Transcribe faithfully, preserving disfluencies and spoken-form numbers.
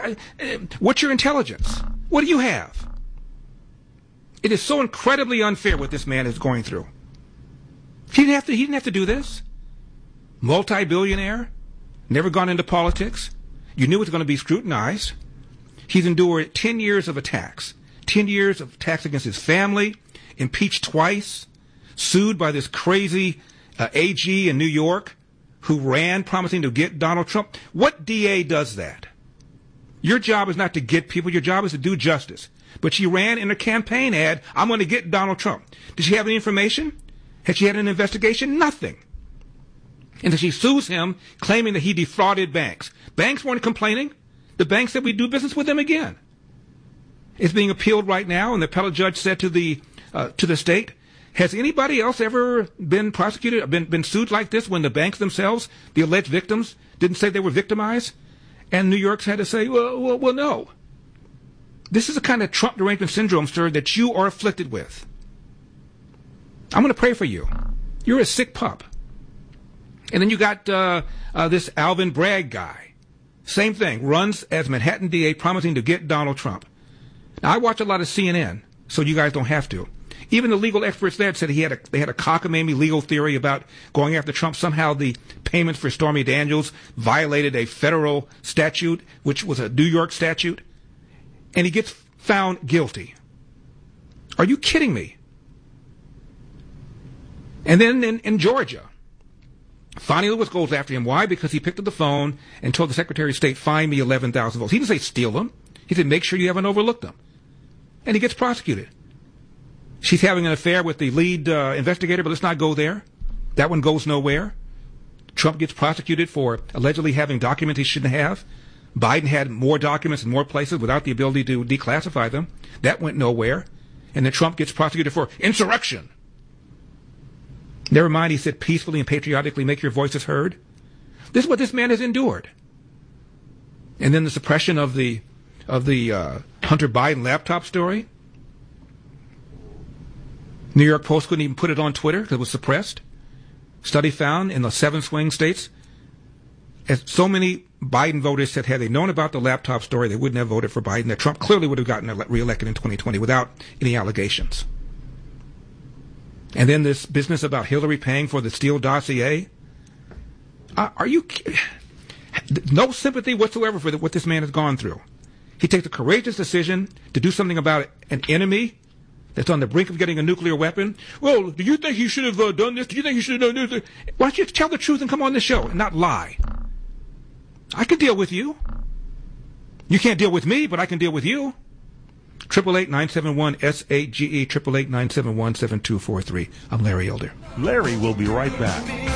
I, I, what's your intelligence? What do you have? It is so incredibly unfair what this man is going through. He didn't have to, he didn't have to do this. Multi-billionaire, never gone into politics. You knew it was going to be scrutinized. He's endured ten years of attacks. ten years of attacks against his family, impeached twice, sued by this crazy uh, A G in New York who ran promising to get Donald Trump. What D A does that? Your job is not to get people. Your job is to do justice. But she ran in a campaign ad, I'm going to get Donald Trump. Did she have any information? Had she had an investigation? Nothing. And then she sues him, claiming that he defrauded banks. Banks weren't complaining. The bank said we do business with them again. It's being appealed right now, and the appellate judge said to the uh, to the state, has anybody else ever been prosecuted, been been sued like this when the banks themselves, the alleged victims, didn't say they were victimized? And New York's had to say, well, well, well no. This is the kind of Trump derangement syndrome, sir, that you are afflicted with. I'm going to pray for you. You're a sick pup. And then you got uh, uh, this Alvin Bragg guy. Same thing. Runs as Manhattan D A promising to get Donald Trump. Now, I watch a lot of C N N, so you guys don't have to. Even the legal experts there said he had a, they had a cockamamie legal theory about going after Trump. Somehow the payments for Stormy Daniels violated a federal statute, which was a New York statute. And he gets found guilty. Are you kidding me? And then in, in Georgia, Fonnie Lewis goes after him. Why? Because he picked up the phone and told the Secretary of State, find me eleven thousand votes. He didn't say steal them. He said, make sure you haven't overlooked them. And he gets prosecuted. She's having an affair with the lead uh, investigator, but let's not go there. That one goes nowhere. Trump gets prosecuted for allegedly having documents he shouldn't have. Biden had more documents in more places without the ability to declassify them. That went nowhere. And then Trump gets prosecuted for insurrection. Never mind, he said, peacefully and patriotically make your voices heard. This is what this man has endured. And then the suppression of the of the uh, Hunter Biden laptop story. New York Post couldn't even put it on Twitter because it was suppressed. Study found in the seven swing states, as so many Biden voters said had they known about the laptop story, they wouldn't have voted for Biden, that Trump clearly would have gotten reelected in twenty twenty without any allegations. And then this business about Hillary paying for the Steele dossier. Uh, are you... No sympathy whatsoever for the, what this man has gone through. He takes a courageous decision to do something about an enemy that's on the brink of getting a nuclear weapon. Well, do you think he should have uh, done this? Do you think he should have done this? Why don't you tell the truth and come on this show and not lie? I can deal with you. You can't deal with me, but I can deal with you. Triple eight nine seven one S A G E triple eight nine seven one seven two four three. I'm Larry Elder. Larry will be right back.